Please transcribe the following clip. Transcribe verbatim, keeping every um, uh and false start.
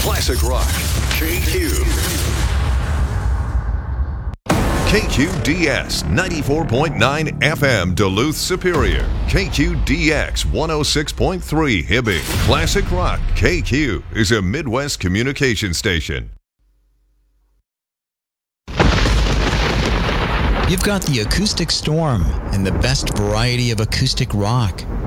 Classic Rock. K Q. K Q D S ninety-four point nine F M Duluth Superior. K Q D X one oh six point three Hibbing. Classic Rock. K Q is a Midwest communication station. You've got the Acoustic Storm and the best variety of acoustic rock.